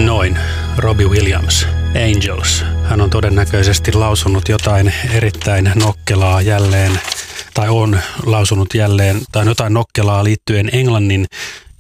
Noin, Robbie Williams, Angels. Hän on todennäköisesti lausunut jotain erittäin nokkelaa jälleen, tai on lausunut jälleen, tai jotain nokkelaa liittyen Englannin